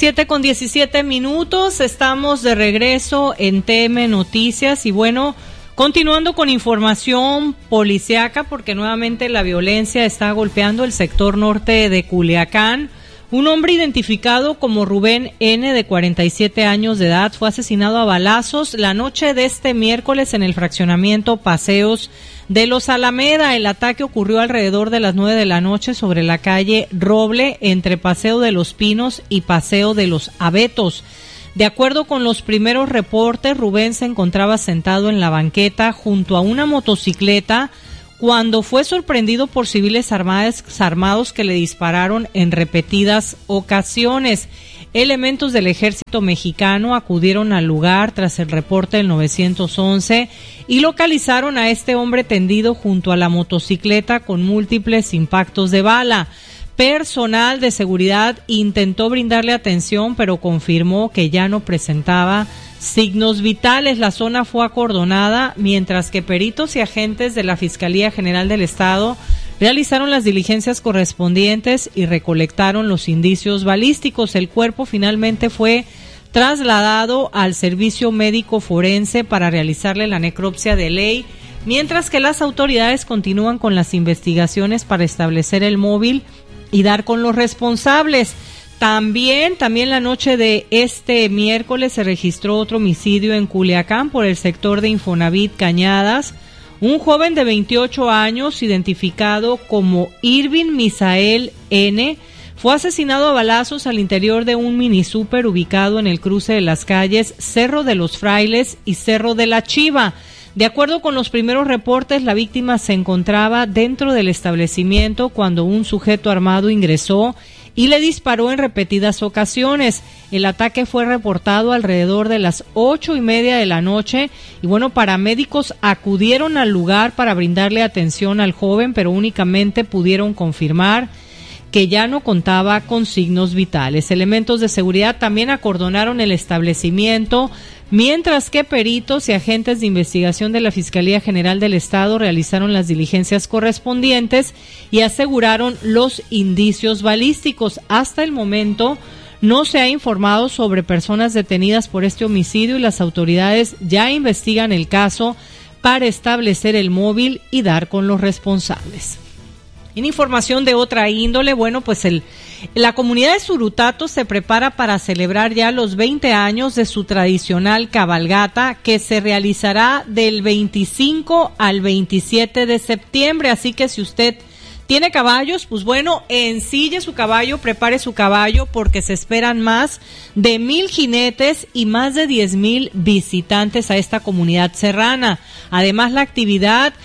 7:17, estamos de regreso en TM Noticias y bueno, continuando con información policíaca porque nuevamente la violencia está golpeando el sector norte de Culiacán. Un hombre identificado como Rubén N., de 47 años de edad, fue asesinado a balazos la noche de este miércoles en el fraccionamiento Paseos de los Alameda. El ataque ocurrió alrededor de las 9 de la noche sobre la calle Roble, entre Paseo de los Pinos y Paseo de los Abetos. De acuerdo con los primeros reportes, Rubén se encontraba sentado en la banqueta junto a una motocicleta cuando fue sorprendido por civiles armados que le dispararon en repetidas ocasiones. Elementos del ejército mexicano acudieron al lugar tras el reporte del 911 y localizaron a este hombre tendido junto a la motocicleta con múltiples impactos de bala. Personal de seguridad intentó brindarle atención, pero confirmó que ya no presentaba signos vitales. La zona fue acordonada, mientras que peritos y agentes de la Fiscalía General del Estado realizaron las diligencias correspondientes y recolectaron los indicios balísticos. El cuerpo finalmente fue trasladado al servicio médico forense para realizarle la necropsia de ley, mientras que las autoridades continúan con las investigaciones para establecer el móvil y dar con los responsables. También la noche de este miércoles se registró otro homicidio en Culiacán por el sector de Infonavit Cañadas. Un joven de 28 años, identificado como Irving Misael N., fue asesinado a balazos al interior de un mini súper ubicado en el cruce de las calles Cerro de los Frailes y Cerro de la Chiva. De acuerdo con los primeros reportes, la víctima se encontraba dentro del establecimiento cuando un sujeto armado ingresó y le disparó en repetidas ocasiones. El ataque fue reportado alrededor de las 8:30 de la noche y bueno, paramédicos acudieron al lugar para brindarle atención al joven, pero únicamente pudieron confirmar que ya no contaba con signos vitales. Elementos de seguridad también acordonaron el establecimiento, mientras que peritos y agentes de investigación de la Fiscalía General del Estado realizaron las diligencias correspondientes y aseguraron los indicios balísticos. Hasta el momento no se ha informado sobre personas detenidas por este homicidio y las autoridades ya investigan el caso para establecer el móvil y dar con los responsables. En información de otra índole, bueno, pues la comunidad de Surutato se prepara para celebrar ya los 20 años de su tradicional cabalgata, que se realizará del 25 al 27 de septiembre. Así que si usted tiene caballos, pues bueno, ensille su caballo, prepare su caballo, porque se esperan más de 1,000 jinetes y más de 10,000 visitantes a esta comunidad serrana. Además, la actividad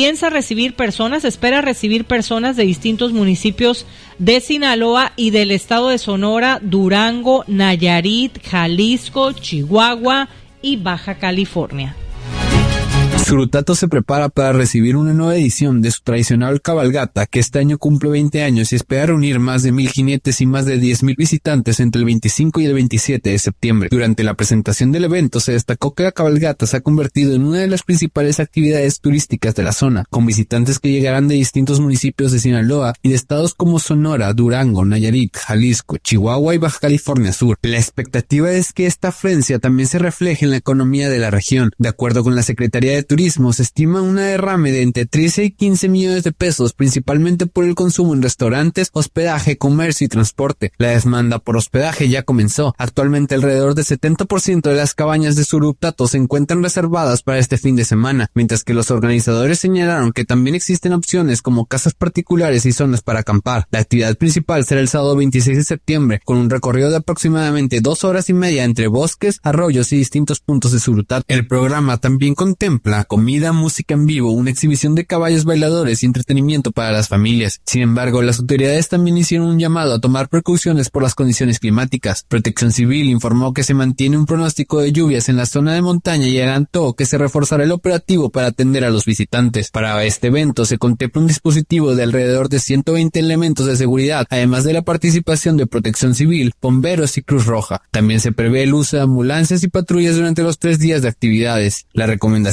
espera recibir personas de distintos municipios de Sinaloa y del estado de Sonora, Durango, Nayarit, Jalisco, Chihuahua y Baja California. Surutato se prepara para recibir una nueva edición de su tradicional cabalgata, que este año cumple 20 años y espera reunir más de 1,000 jinetes y más de 10,000 visitantes entre el 25 y el 27 de septiembre. Durante la presentación del evento se destacó que la cabalgata se ha convertido en una de las principales actividades turísticas de la zona, con visitantes que llegarán de distintos municipios de Sinaloa y de estados como Sonora, Durango, Nayarit, Jalisco, Chihuahua y Baja California Sur. La expectativa es que esta afluencia también se refleje en la economía de la región. De acuerdo con la Secretaría de Turismo, se estima una derrame de entre 13 y 15 millones de pesos, principalmente por el consumo en restaurantes, hospedaje, comercio y transporte. La demanda por hospedaje ya comenzó. Actualmente alrededor del 70% de las cabañas de Surutato se encuentran reservadas para este fin de semana, mientras que los organizadores señalaron que también existen opciones como casas particulares y zonas para acampar. La actividad principal será el sábado 26 de septiembre, con un recorrido de aproximadamente 2 horas y media entre bosques, arroyos y distintos puntos de Surutato. El programa también contempla comida, música en vivo, una exhibición de caballos bailadores y entretenimiento para las familias. Sin embargo, las autoridades también hicieron un llamado a tomar precauciones por las condiciones climáticas. Protección Civil informó que se mantiene un pronóstico de lluvias en la zona de montaña y adelantó que se reforzará el operativo para atender a los visitantes. Para este evento se contempla un dispositivo de alrededor de 120 elementos de seguridad, además de la participación de Protección Civil, bomberos y Cruz Roja. También se prevé el uso de ambulancias y patrullas durante los 3 días de actividades. La recomendación para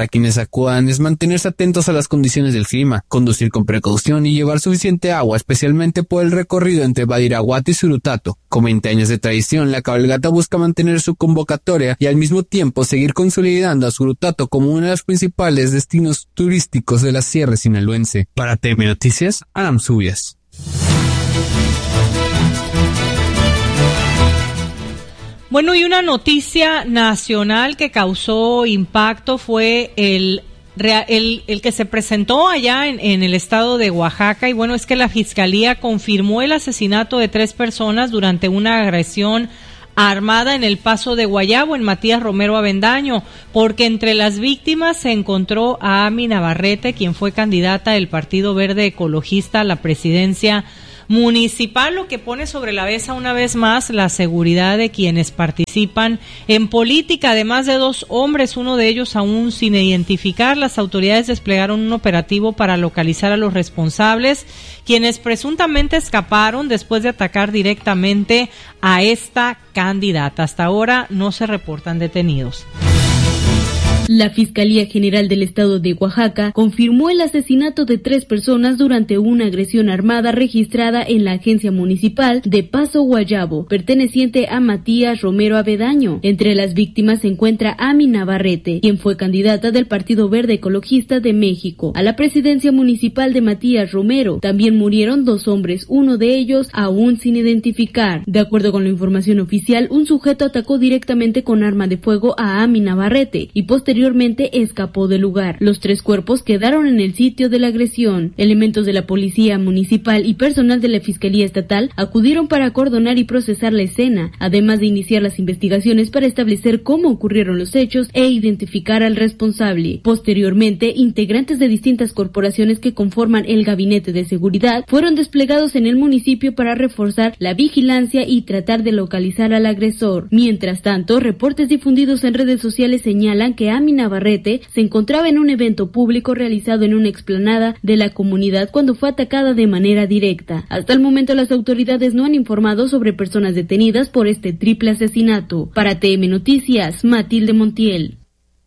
a quienes acudan es mantenerse atentos a las condiciones del clima, conducir con precaución y llevar suficiente agua, especialmente por el recorrido entre Badiraguato y Surutato. Con 20 años de tradición, la cabalgata busca mantener su convocatoria y al mismo tiempo seguir consolidando a Surutato como uno de los principales destinos turísticos de la Sierra Sinaloense. Para TM Noticias, Adam Subias. Bueno, y una noticia nacional que causó impacto fue el que se presentó allá en el estado de Oaxaca, y bueno, es que la Fiscalía confirmó el asesinato de 3 personas durante una agresión armada en el Paso de Guayabo, en Matías Romero Avendaño, porque entre las víctimas se encontró a Ami Navarrete, quien fue candidata del Partido Verde Ecologista a la presidencia municipal, lo que pone sobre la mesa una vez más la seguridad de quienes participan en política. Además de 2 hombres, uno de ellos aún sin identificar, las autoridades desplegaron un operativo para localizar a los responsables, quienes presuntamente escaparon después de atacar directamente a esta candidata. Hasta ahora no se reportan detenidos. La Fiscalía General del Estado de Oaxaca confirmó el asesinato de 3 personas durante una agresión armada registrada en la agencia municipal de Paso Guayabo, perteneciente a Matías Romero Avendaño. Entre las víctimas se encuentra Ami Navarrete, quien fue candidata del Partido Verde Ecologista de México a la presidencia municipal de Matías Romero. También murieron 2 hombres, uno de ellos aún sin identificar. De acuerdo con la información oficial, un sujeto atacó directamente con arma de fuego a Ami Navarrete y posteriormente escapó del lugar. Los 3 cuerpos quedaron en el sitio de la agresión. Elementos de la policía municipal y personal de la Fiscalía Estatal acudieron para acordonar y procesar la escena, además de iniciar las investigaciones para establecer cómo ocurrieron los hechos e identificar al responsable. Posteriormente, integrantes de distintas corporaciones que conforman el Gabinete de Seguridad fueron desplegados en el municipio para reforzar la vigilancia y tratar de localizar al agresor. Mientras tanto, reportes difundidos en redes sociales señalan que Ami Navarrete se encontraba en un evento público realizado en una explanada de la comunidad cuando fue atacada de manera directa. Hasta el momento las autoridades no han informado sobre personas detenidas por este triple asesinato. Para TM Noticias, Matilde Montiel.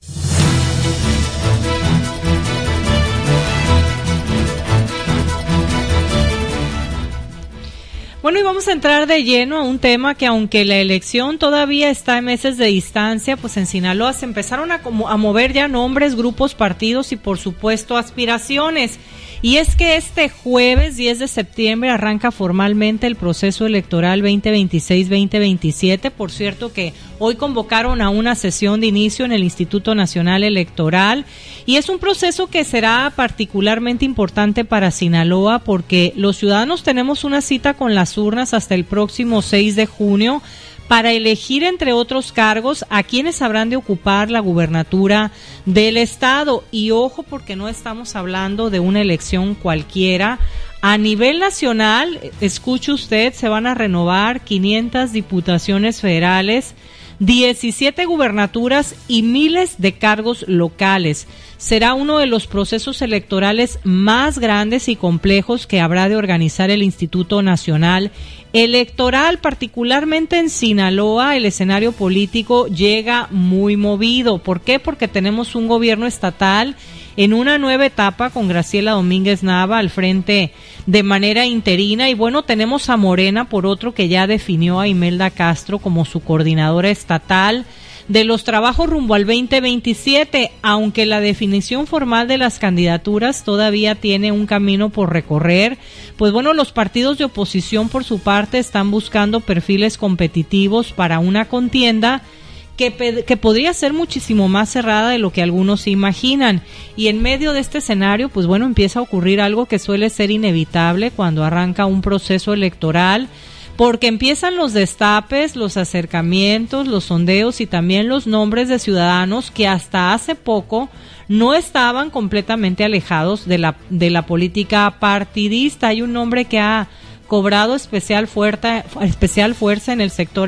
Bueno, y vamos a entrar de lleno a un tema que, aunque la elección todavía está en meses de distancia, pues en Sinaloa se empezaron a mover ya nombres, grupos, partidos y por supuesto aspiraciones. Y es que este jueves 10 de septiembre arranca formalmente el proceso electoral 2026-2027. Por cierto que hoy convocaron a una sesión de inicio en el Instituto Nacional Electoral y es un proceso que será particularmente importante para Sinaloa porque los ciudadanos tenemos una cita con las urnas hasta el próximo 6 de junio para elegir, entre otros cargos, a quienes habrán de ocupar la gubernatura del estado. Y ojo, porque no estamos hablando de una elección cualquiera. A nivel nacional, escuche usted, se van a renovar 500 diputaciones federales, 17 gubernaturas y miles de cargos locales. Será uno de los procesos electorales más grandes y complejos que habrá de organizar el Instituto Nacional Electoral. Particularmente en Sinaloa, el escenario político llega muy movido. ¿Por qué? Porque tenemos un gobierno estatal en una nueva etapa con Graciela Domínguez Nava al frente de manera interina y bueno, tenemos a Morena por otro que ya definió a Imelda Castro como su coordinadora estatal de los trabajos rumbo al 2027, aunque la definición formal de las candidaturas todavía tiene un camino por recorrer. Pues bueno, los partidos de oposición por su parte están buscando perfiles competitivos para una contienda que podría ser muchísimo más cerrada de lo que algunos se imaginan. Y en medio de este escenario, pues bueno, empieza a ocurrir algo que suele ser inevitable cuando arranca un proceso electoral, porque empiezan los destapes, los acercamientos, los sondeos y también los nombres de ciudadanos que hasta hace poco no estaban completamente alejados de la política partidista. Hay un nombre que ha cobrado especial fuerza en el sector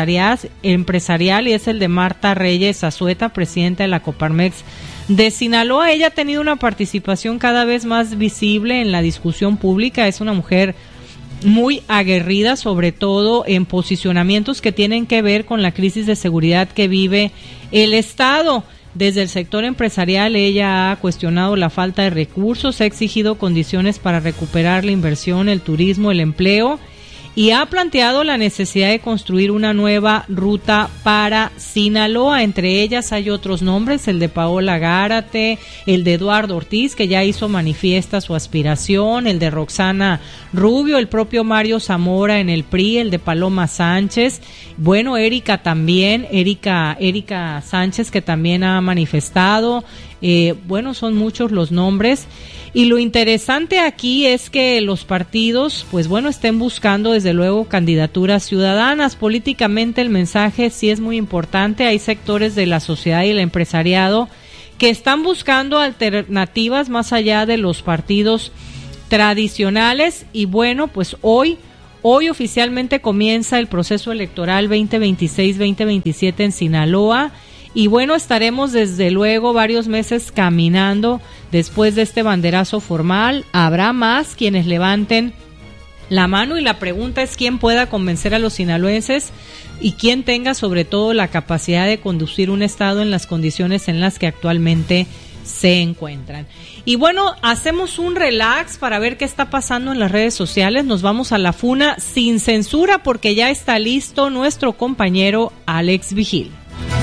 empresarial y es el de Marta Reyes Azueta, presidenta de la Coparmex de Sinaloa. Ella ha tenido una participación cada vez más visible en la discusión pública. Es una mujer muy aguerrida, sobre todo en posicionamientos que tienen que ver con la crisis de seguridad que vive el Estado. Desde el sector empresarial ella ha cuestionado la falta de recursos, ha exigido condiciones para recuperar la inversión, el turismo, el empleo y ha planteado la necesidad de construir una nueva ruta para Sinaloa. Entre ellas hay otros nombres, el de Paola Gárate, el de Eduardo Ortiz, que ya hizo manifiesta su aspiración, el de Roxana Rubio, el propio Mario Zamora en el PRI, el de Paloma Sánchez, bueno, Erika también, Erika Sánchez, que también ha manifestado. Bueno, son muchos los nombres. Y lo interesante aquí es que los partidos, pues bueno, estén buscando desde luego candidaturas ciudadanas. Políticamente el mensaje sí es muy importante. Hay sectores de la sociedad y el empresariado que están buscando alternativas más allá de los partidos tradicionales. Y bueno, pues hoy oficialmente comienza el proceso electoral 2026-2027 en Sinaloa. Y bueno, estaremos desde luego varios meses caminando después de este banderazo formal. Habrá más quienes levanten la mano y la pregunta es quién pueda convencer a los sinaloenses y quién tenga sobre todo la capacidad de conducir un estado en las condiciones en las que actualmente se encuentran. Y bueno, hacemos un relax para ver qué está pasando en las redes sociales. Nos vamos a la Funa sin censura porque ya está listo nuestro compañero Alex Vigil.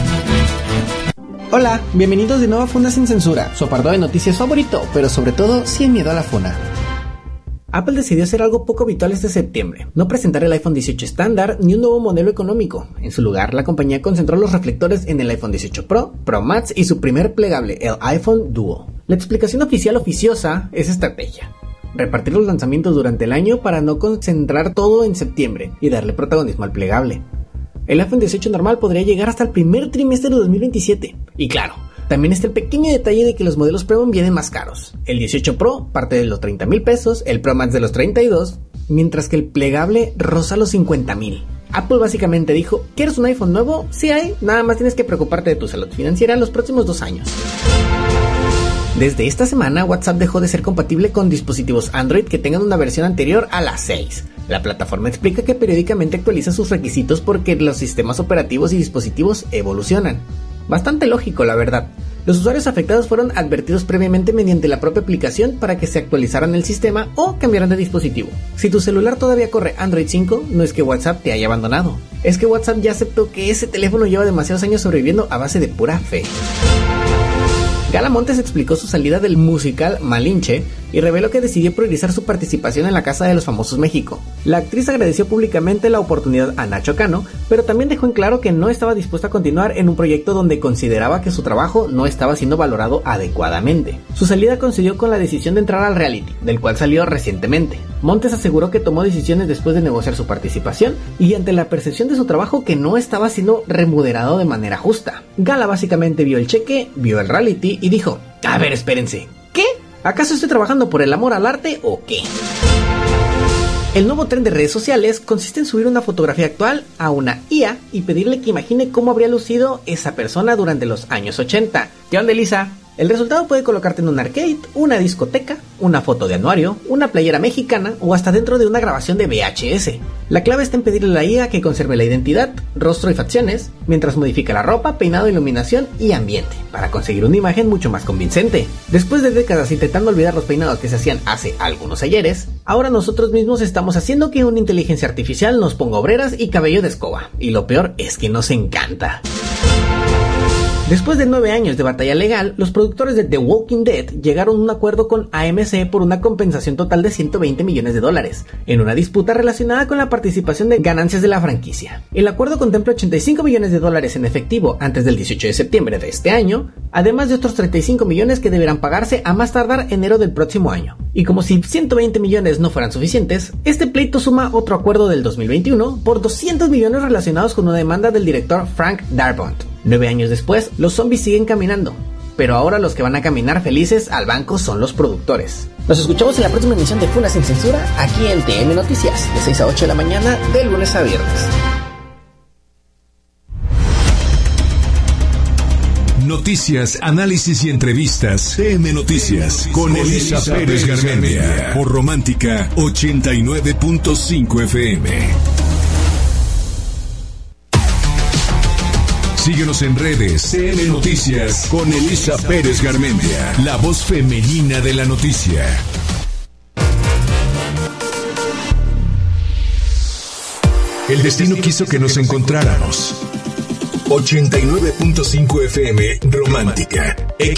Hola, bienvenidos de nuevo a Funa Sin Censura, su apartado de noticias favorito, pero sobre todo, sin miedo a la funa. Apple decidió hacer algo poco habitual este septiembre, no presentar el iPhone 18 estándar ni un nuevo modelo económico. En su lugar, la compañía concentró los reflectores en el iPhone 18 Pro, Pro Max y su primer plegable, el iPhone Duo. La explicación oficiosa es estrategia. Repartir los lanzamientos durante el año para no concentrar todo en septiembre y darle protagonismo al plegable. El iPhone 18 normal podría llegar hasta el primer trimestre de 2027. Y claro, también está el pequeño detalle de que los modelos Premium vienen más caros. El 18 Pro parte de los 30,000 pesos, el Pro Max de los 32, mientras que el plegable roza los 50,000. Apple básicamente dijo, ¿quieres un iPhone nuevo? Sí hay, nada más tienes que preocuparte de tu salud financiera en los próximos 2 años. Desde esta semana, WhatsApp dejó de ser compatible con dispositivos Android que tengan una versión anterior a la 6. La plataforma explica que periódicamente actualiza sus requisitos porque los sistemas operativos y dispositivos evolucionan. Bastante lógico, la verdad. Los usuarios afectados fueron advertidos previamente mediante la propia aplicación para que se actualizaran el sistema o cambiaran de dispositivo. Si tu celular todavía corre Android 5, no es que WhatsApp te haya abandonado. Es que WhatsApp ya aceptó que ese teléfono lleva demasiados años sobreviviendo a base de pura fe. Gala Montes explicó su salida del musical Malinche y reveló que decidió priorizar su participación en La Casa de los Famosos México. La actriz agradeció públicamente la oportunidad a Nacho Cano, pero también dejó en claro que no estaba dispuesta a continuar en un proyecto donde consideraba que su trabajo no estaba siendo valorado adecuadamente. Su salida coincidió con la decisión de entrar al reality, del cual salió recientemente. Montes aseguró que tomó decisiones después de negociar su participación y ante la percepción de su trabajo que no estaba siendo remunerado de manera justa. Gala básicamente vio el cheque, vio el reality y dijo, a ver, espérense, ¿qué? ¿Acaso estoy trabajando por el amor al arte o qué? El nuevo tren de redes sociales consiste en subir una fotografía actual a una IA y pedirle que imagine cómo habría lucido esa persona durante los años 80. ¿Qué onda, Elisa? El resultado puede colocarte en un arcade, una discoteca, una foto de anuario, una playera mexicana o hasta dentro de una grabación de VHS. La clave está en pedirle a la IA que conserve la identidad, rostro y facciones, mientras modifica la ropa, peinado, iluminación y ambiente, para conseguir una imagen mucho más convincente. Después de décadas intentando olvidar los peinados que se hacían hace algunos ayeres, ahora nosotros mismos estamos haciendo que una inteligencia artificial nos ponga obreras y cabello de escoba. Y lo peor es que nos encanta. Después de 9 años de batalla legal, los productores de The Walking Dead llegaron a un acuerdo con AMC por una compensación total de $120 millones, en una disputa relacionada con la participación de ganancias de la franquicia. El acuerdo contempla $85 millones en efectivo antes del 18 de septiembre de este año, además de otros 35 millones que deberán pagarse a más tardar enero del próximo año. Y como si 120 millones no fueran suficientes, este pleito suma otro acuerdo del 2021 por 200 millones relacionados con una demanda del director Frank Darabont. 9 años después, los zombies siguen caminando, pero ahora los que van a caminar felices al banco son los productores. Nos escuchamos en la próxima emisión de Funa Sin Censura, aquí en TN Noticias, de 6 a 8 de la mañana, de lunes a viernes. Noticias, análisis y entrevistas. TN Noticias con Elisa Pérez Garmendia por Romántica 89.5 FM. Síguenos en redes. CM Noticias con Elisa Pérez Garmendia, la voz femenina de la noticia. El destino quiso que nos encontráramos. 89.5 FM Romántica,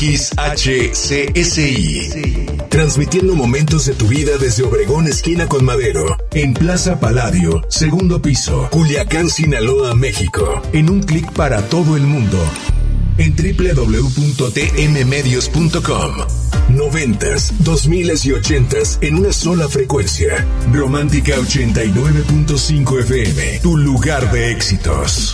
XHCSI. Transmitiendo momentos de tu vida desde Obregón, esquina con Madero, en Plaza Palladio, segundo piso, Culiacán, Sinaloa, México. En un clic para todo el mundo. En www.tmmedios.com. 90s, 2000s y 80s en una sola frecuencia. Romántica 89.5 FM, tu lugar de éxitos.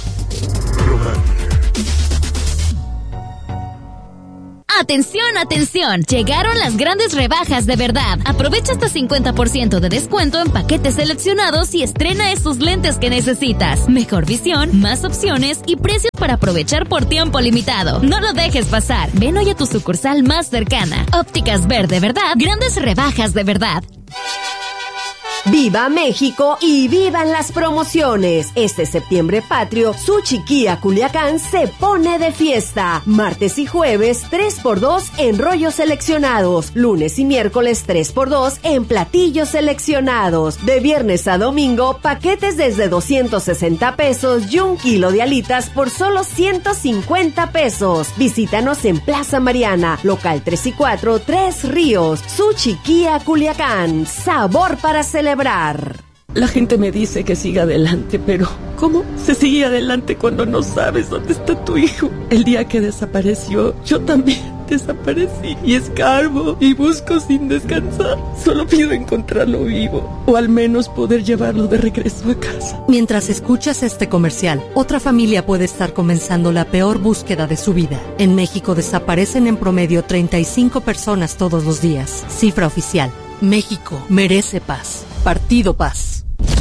¡Atención, atención! Llegaron las grandes rebajas de verdad. Aprovecha hasta 50% de descuento en paquetes seleccionados y estrena esos lentes que necesitas. Mejor visión, más opciones y precios para aprovechar por tiempo limitado. No lo dejes pasar. Ven hoy a tu sucursal más cercana. Ópticas Ver de verdad. Grandes rebajas de verdad. ¡Viva México y vivan las promociones! Este septiembre patrio, Suchiquía Culiacán se pone de fiesta. Martes y jueves, 3x2 en rollos seleccionados. Lunes y miércoles, 3x2 en platillos seleccionados. De viernes a domingo, paquetes desde 260 pesos y 1 kilo de alitas por solo 150 pesos. Visítanos en Plaza Mariana, local 3 y 4, 3 Ríos. Suchiquía Culiacán, sabor para celebrar. La gente me dice que siga adelante, pero ¿cómo se sigue adelante cuando no sabes dónde está tu hijo? El día que desapareció, yo también desaparecí y escarbo y busco sin descansar. Solo pido encontrarlo vivo o al menos poder llevarlo de regreso a casa. Mientras escuchas este comercial, otra familia puede estar comenzando la peor búsqueda de su vida. En México desaparecen en promedio 35 personas todos los días. Cifra oficial. México merece paz. Partido Paz.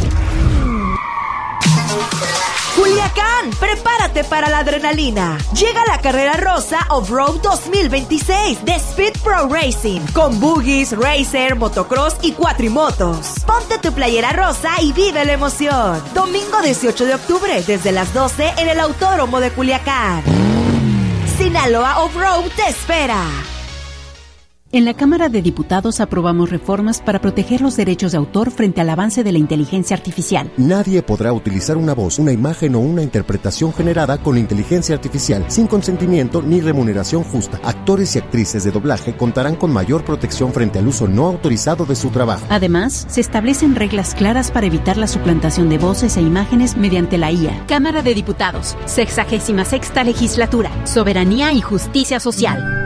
Culiacán, prepárate para la adrenalina. Llega la carrera rosa Off-Road 2026 de Speed Pro Racing, con buggies, racer, motocross y cuatrimotos. Ponte tu playera rosa y vive la emoción. Domingo 18 de octubre, desde las 12 en el Autódromo de Culiacán. Sinaloa Off-Road te espera. En la Cámara de Diputados aprobamos reformas para proteger los derechos de autor frente al avance de la inteligencia artificial. Nadie podrá utilizar una voz, una imagen o una interpretación generada con inteligencia artificial sin consentimiento ni remuneración justa. Actores y actrices de doblaje contarán con mayor protección frente al uso no autorizado de su trabajo. Además, se establecen reglas claras para evitar la suplantación de voces e imágenes mediante la IA. Cámara de Diputados, 66ª Legislatura, Soberanía y Justicia Social.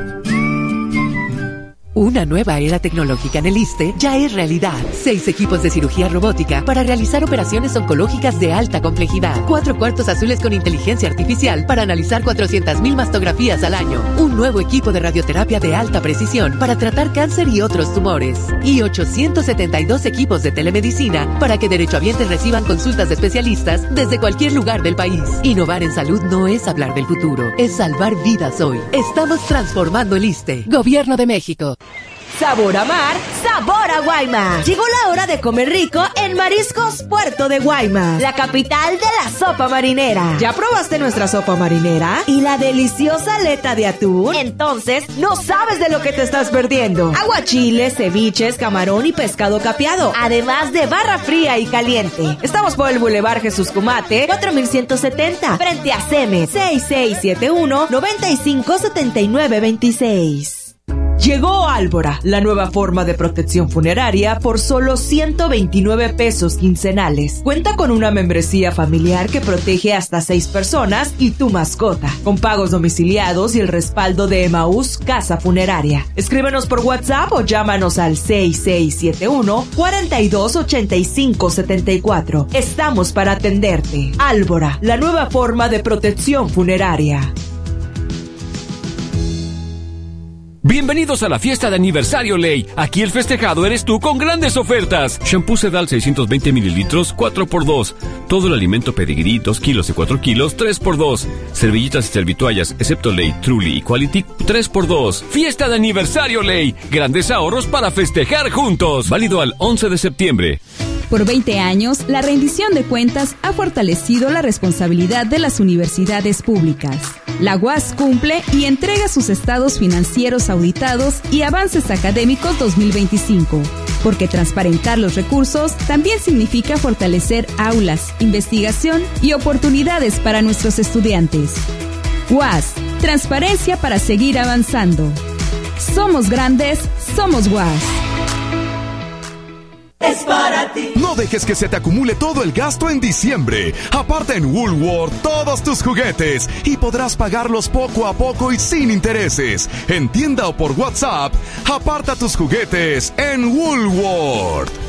Una nueva era tecnológica en el ISSSTE ya es realidad. 6 equipos de cirugía robótica para realizar operaciones oncológicas de alta complejidad. 4 cuartos azules con inteligencia artificial para analizar 400,000 mastografías al año. Un nuevo equipo de radioterapia de alta precisión para tratar cáncer y otros tumores. Y 872 equipos de telemedicina para que derechohabientes reciban consultas de especialistas desde cualquier lugar del país. Innovar en salud no es hablar del futuro, es salvar vidas hoy. Estamos transformando el ISSSTE. Gobierno de México. Sabor a mar, sabor a Guaymas. Llegó la hora de comer rico en Mariscos Puerto de Guaymas, la capital de la sopa marinera. ¿Ya probaste nuestra sopa marinera? ¿Y la deliciosa aleta de atún? Entonces, no sabes de lo que te estás perdiendo. Aguachiles, ceviches, camarón y pescado capeado, además de barra fría y caliente. Estamos por el Boulevard Jesús Cumate, 4170, frente a CEMES, 6671-957926. Llegó Álvora, la nueva forma de protección funeraria por solo 129 pesos quincenales. Cuenta con una membresía familiar que protege hasta 6 personas y tu mascota, con pagos domiciliados y el respaldo de Emaús Casa Funeraria. Escríbenos por WhatsApp o llámanos al 6671-428574. Estamos para atenderte. Álvora, la nueva forma de protección funeraria. Bienvenidos a la fiesta de aniversario Ley. Aquí el festejado eres tú con grandes ofertas. Shampoo Sedal 620 mililitros, 4x2. Todo el alimento Pedigree, 2 kilos y 4 kilos, 3x2. Servilletas y servitoallas, excepto Ley, Truly y Quality, 3x2. Fiesta de aniversario Ley. Grandes ahorros para festejar juntos. Válido al 11 de septiembre. Por 20 años, la rendición de cuentas ha fortalecido la responsabilidad de las universidades públicas. La UAS cumple y entrega sus estados financieros auditados y avances académicos 2025, porque transparentar los recursos también significa fortalecer aulas, investigación y oportunidades para nuestros estudiantes. UAS, transparencia para seguir avanzando. Somos grandes, somos UAS. Es para ti. No dejes que se te acumule todo el gasto en diciembre. Aparta en Woolworth todos tus juguetes y podrás pagarlos poco a poco y sin intereses. En tienda o por WhatsApp, aparta tus juguetes en Woolworth.